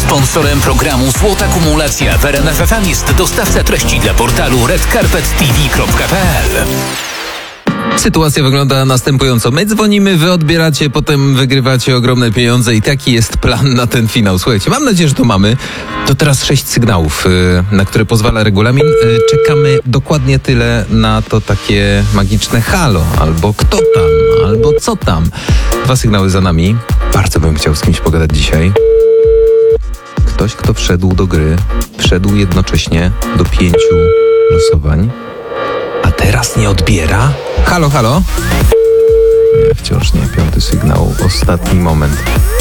Sponsorem programu Złota Kumulacja w RMF FM jest dostawca treści dla portalu redcarpettv.pl. Sytuacja wygląda następująco. My dzwonimy, wy odbieracie, potem wygrywacie ogromne pieniądze i taki jest plan na ten finał. Słuchajcie, mam nadzieję, że to mamy. To teraz 6 sygnałów, na które pozwala regulamin. Czekamy dokładnie tyle na to takie magiczne halo, albo kto tam, albo co tam. 2 sygnały za nami. Bardzo bym chciał z kimś pogadać dzisiaj. Ktoś, kto wszedł do gry, wszedł jednocześnie do 5 losowań, a teraz nie odbiera? Halo, halo? Nie, wciąż nie. 5 sygnał. Ostatni moment.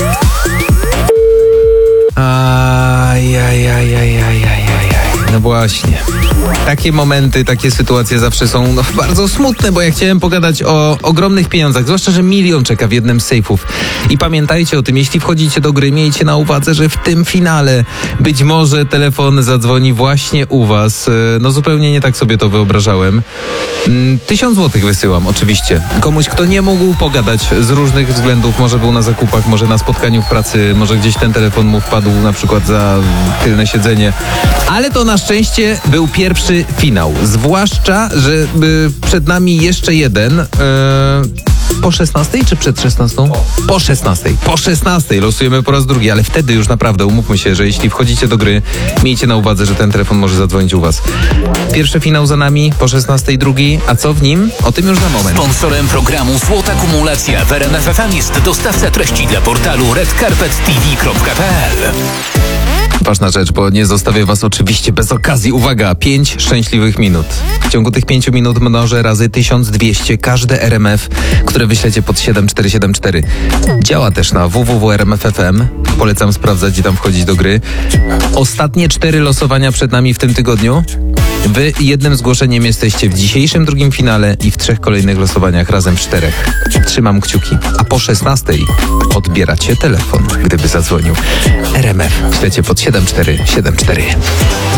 No właśnie. Takie momenty, takie sytuacje zawsze są bardzo smutne, bo ja chciałem pogadać o ogromnych pieniądzach, zwłaszcza, że 1 000 000 czeka w jednym z sejfów. I pamiętajcie o tym, jeśli wchodzicie do gry, miejcie na uwadze, że w tym finale być może telefon zadzwoni właśnie u was. No zupełnie nie tak sobie to wyobrażałem. 1000 złotych wysyłam, oczywiście. Komuś, kto nie mógł pogadać z różnych względów, może był na zakupach, może na spotkaniu w pracy, może gdzieś ten telefon mu wpadł na przykład za tylne siedzenie. Ale to na szczęście był pierwszy finał. Zwłaszcza, że przed nami jeszcze jeden. Po 16 czy przed 16? Po 16. Po 16 losujemy po raz drugi, ale wtedy już naprawdę umówmy się, że jeśli wchodzicie do gry, miejcie na uwadze, że ten telefon może zadzwonić u was. Pierwszy finał za nami, po 16 drugi, a co w nim? O tym już za moment. Sponsorem programu Złota Kumulacja w RMF FM jest dostawca treści dla portalu redcarpettv.pl. Ważna rzecz, bo nie zostawię was oczywiście bez okazji. Uwaga, 5 szczęśliwych minut. W ciągu tych 5 minut mnożę razy 1200 każde RMF, które wyślecie pod 7474. Działa też na www.rmf.fm. Polecam sprawdzać i tam wchodzić do gry. Ostatnie 4 losowania przed nami w tym tygodniu. Wy jednym zgłoszeniem jesteście w dzisiejszym drugim finale i w 3 kolejnych losowaniach razem 4. Trzymam kciuki. A po 16 odbieracie telefon, gdyby zadzwonił. RMF, ślecie pod 7474.